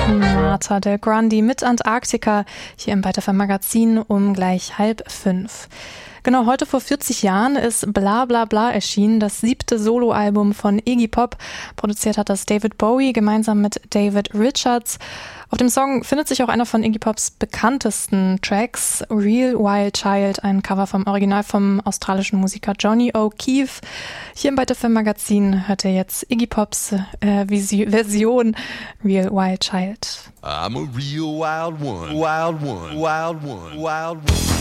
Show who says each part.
Speaker 1: Marta del Grandi mit Antarktika hier im Bite FM Magazin um gleich 4:30. Genau, heute vor 40 Jahren ist Bla Bla Bla erschienen, das 7. Soloalbum von Iggy Pop. Produziert hat das David Bowie gemeinsam mit David Richards. Auf dem Song findet sich auch einer von Iggy Pops bekanntesten Tracks, Real Wild Child, ein Cover vom Original vom australischen Musiker Johnny O'Keefe. Hier im Bite FM Magazin hört ihr jetzt Iggy Pops Version Real Wild Child.
Speaker 2: I'm a real wild one, wild one, wild one, wild one.